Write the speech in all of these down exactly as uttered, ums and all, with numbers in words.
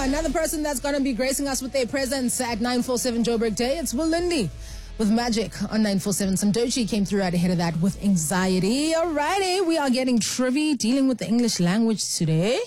another person that's going to be gracing us with their presence at nine forty-seven Joburg Day. It's Will Lindy with Magic on nine forty-seven. Some Dochi came through right ahead of that with Anxiety. Alrighty, we are getting trivia, dealing with the English language today.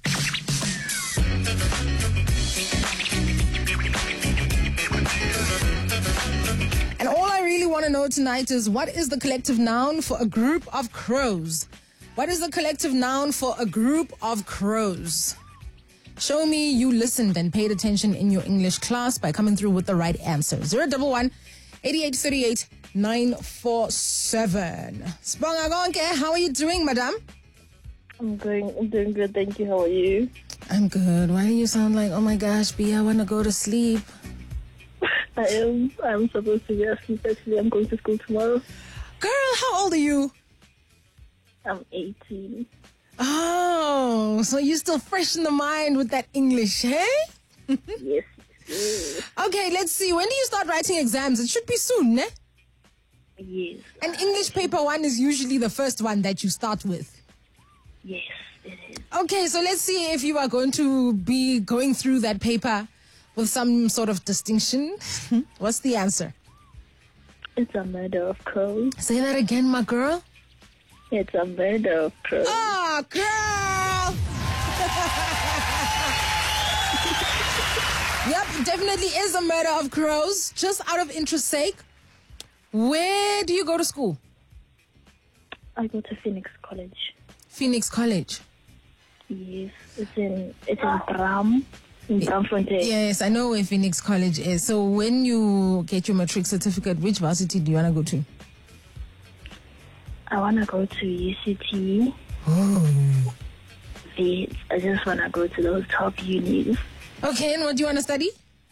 And all I really want to know tonight is, what is the collective noun for a group of crows? What is the collective noun for a group of crows? Show me you listened and paid attention in your English class by coming through with the right answer. zero one one, eight eight three eight, nine four seven. Sibonga konke, how are you doing, madam? I'm going, I'm doing good, thank you. How are you? I'm good. Why do you sound like, oh my gosh, B, I want to go to sleep? I am. I'm supposed to be asleep, actually. I'm going to school tomorrow. Girl, how old are you? I'm eighteen. Oh, so you're still fresh in the mind with that English, hey? Yes, yes. Okay, let's see. When do you start writing exams? It should be soon, ne? Yes. And English paper one is usually the first one that you start with. Yes, it is. Okay, so let's see if you are going to be going through that paper with some sort of distinction. What's the answer? It's a murder of crows. Say that again, my girl. It's a murder of crows. Oh, girl! Yep, definitely is a murder of crows. Just out of interest sake, where do you go to school? I go to Phoenix College. Phoenix College? Yes, it's in it's in Bram, in Bramfontein. Yes, I know where Phoenix College is. So when you get your matric certificate, which varsity do you want to go to? I want to go to U C T. Oh. Yes, I just want to go to those top unis. Okay, and what do you want to study?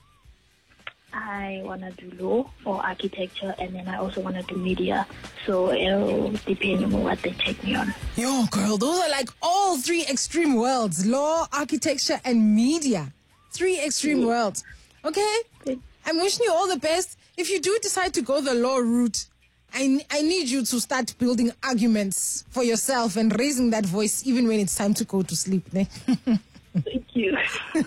I want to do law or architecture, and then I also want to do media. So it'll depend on what they take me on. Yo, girl, those are like all three extreme worlds. Law, architecture, and media. Three extreme yeah. worlds. Okay? Good. I'm wishing you all the best. If you do decide to go the law route, I, I need you to start building arguments for yourself and raising that voice even when it's time to go to sleep. Ne? Thank you.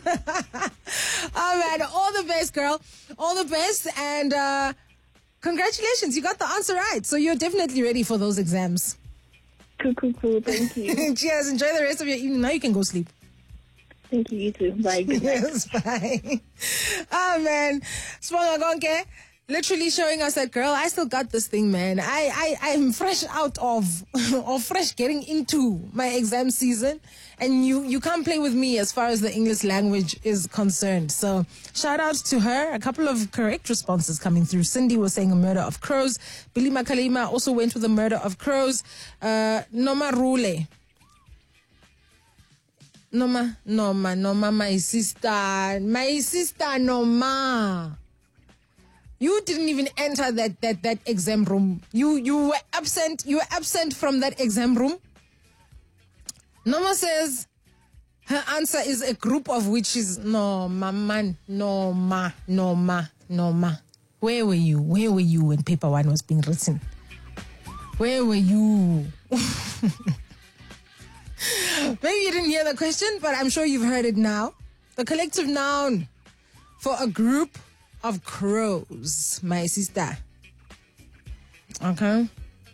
All right, all the best, girl. All the best, and uh, congratulations, you got the answer right. So you're definitely ready for those exams. Cool, cool, cool. Thank you. Cheers. Enjoy the rest of your evening. Now you can go sleep. Thank you, you too. Bye. Yes, bye. Oh, man. Sibonga konke. Literally showing us that, girl, I still got this thing, man. I, I, I'm fresh out of, or fresh getting into my exam season. And you, you can't play with me as far as the English language is concerned. So shout out to her. A couple of correct responses coming through. Cindy was saying a murder of crows. Billy Makalima also went with a murder of crows. Uh, Noma Rule. Noma, Noma, Noma, my sister. My sister, Noma. You didn't even enter that, that, that exam room. You you were absent. You were absent from that exam room. Noma says her answer is a group of witches. No, ma man, no ma, no ma, no ma. Where were you? Where were you when paper one was being written? Where were you? Maybe you didn't hear the question, but I'm sure you've heard it now. The collective noun for a group of crows, my sister. Okay.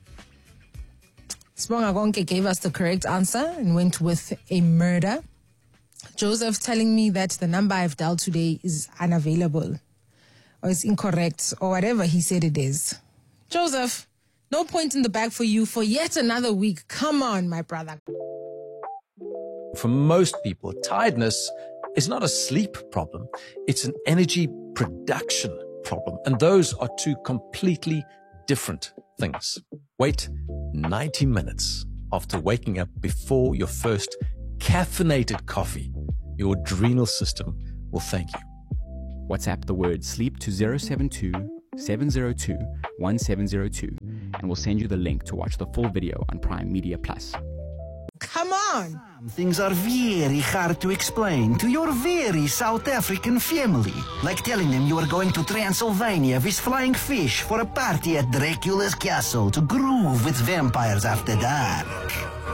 Sibonga konke gave us the correct answer and went with a murder. Joseph telling me that the number I've dialed today is unavailable or is incorrect or whatever he said it is. Joseph, no point in the bag for you for yet another week. Come on, my brother. For most people, tiredness is not a sleep problem. It's an energy production problem. And those are two completely different things. Wait ninety minutes after waking up before your first caffeinated coffee. Your adrenal system will thank you. WhatsApp the word sleep to zero seven two, seven zero two, one seven zero two and we'll send you the link to watch the full video on Prime Media Plus. Come on! Some things are very hard to explain to your very South African family. Like telling them you are going to Transylvania with flying fish for a party at Dracula's castle to groove with vampires after dark.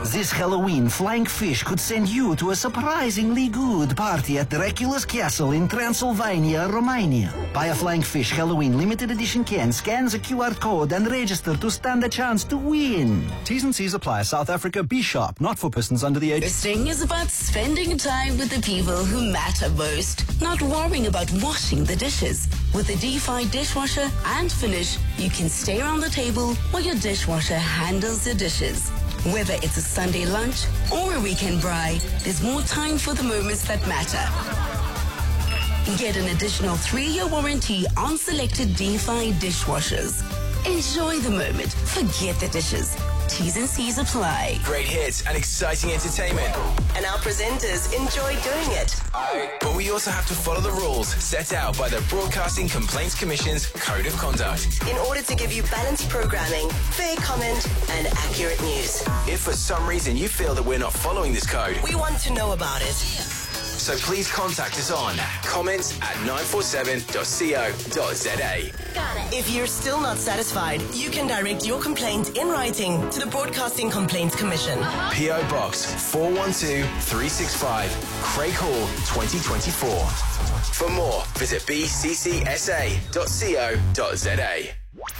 This Halloween, Flying Fish could send you to a surprisingly good party at Dracula's Castle in Transylvania, Romania. Buy a Flying Fish Halloween limited edition can, scan the Q R code and register to stand a chance to win. T's and C's apply. South Africa, be sharp, not for persons under the age. This thing is about spending time with the people who matter most, not worrying about washing the dishes. With the D five dishwasher and Finish, you can stay around the table while your dishwasher handles the dishes. Whether it's a Sunday lunch or a weekend braai, there's more time for the moments that matter. Get an additional three-year warranty on selected D five dishwashers. Enjoy the moment. Forget the dishes. T's and C's apply. Great hits and exciting entertainment. And our presenters enjoy doing it. But we also have to follow the rules set out by the Broadcasting Complaints Commission's Code of Conduct. In order to give you balanced programming, fair comment, and accurate news. If for some reason you feel that we're not following this code, we want to know about it. So please contact us on comments at nine four seven dot co dot za. If you're still not satisfied, you can direct your complaint in writing to the Broadcasting Complaints Commission. P O Box four one two three six five, Craig Hall, twenty twenty-four. For more, visit b c c s a dot co dot za.